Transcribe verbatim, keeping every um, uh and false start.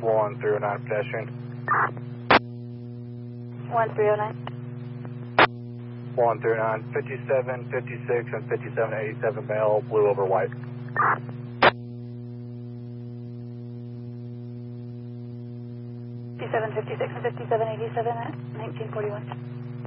one three oh nine pedestrian. one three oh nine. one three oh nine, fifty-seven, fifty-six, and fifty-seven eighty-seven male, blue over white. fifty-seven, fifty-six, and fifty-seven eighty-seven at nineteen forty-one.